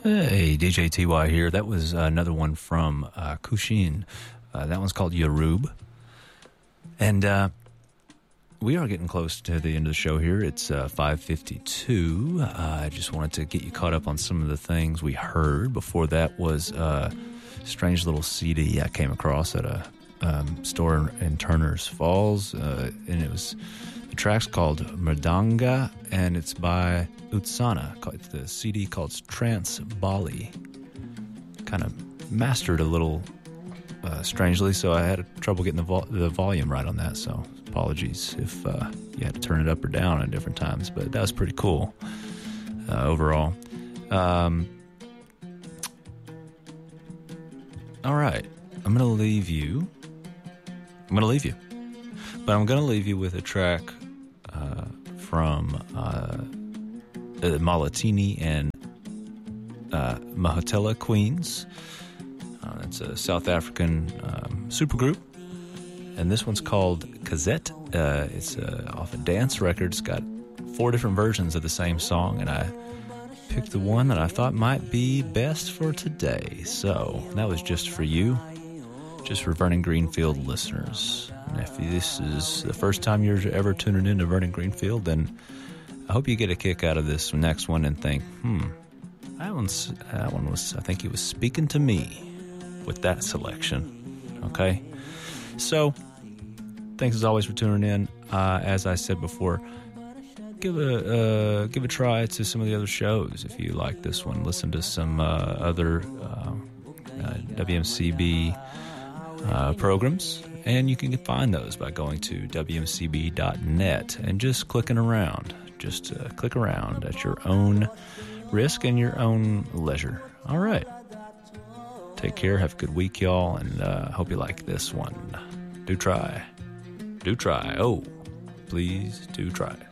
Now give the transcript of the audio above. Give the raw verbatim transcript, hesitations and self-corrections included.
Hey, D J T Y here. That was uh, another one from uh, Kushin. Uh, that one's called Yarub. And uh, we are getting close to the end of the show here. It's uh, five fifty-two. Uh, I just wanted to get you caught up on some of the things we heard. Before that was uh, a strange little C D I came across at a um, store in, in Turner's Falls. Uh, and it was... The track's called Mridanga, and it's by Utsana. It's the C D called Trance Bali. Kind of mastered a little uh, strangely, so I had trouble getting the, vol- the volume right on that, so apologies if uh, you had to turn it up or down at different times, but that was pretty cool uh, overall. Um, all right, I'm going to leave you. I'm going to leave you. But I'm going to leave you with a track uh, from uh, uh, Malatini and uh, Mahotela Queens. Uh, it's a South African um, supergroup. And this one's called Kazette. Uh, it's uh, off a dance record. It's got four different versions of the same song. And I picked the one that I thought might be best for today. So that was just for you. Just for Vernon Greenfield listeners. And if this is the first time you're ever tuning in to Vernon Greenfield, then I hope you get a kick out of this next one and think, hmm, that one's that one was, I think he was speaking to me with that selection. Okay? So, thanks as always for tuning in. Uh, as I said before, give a uh, give a try to some of the other shows if you like this one. Listen to some uh, other uh, uh, W M C B Uh, programs, and you can find those by going to W M C B dot net and just clicking around. Just uh, click around at your own risk and your own leisure. All right. Take care. Have a good week, y'all, and uh, hope you like this one. Do try. Do try. Oh, please do try.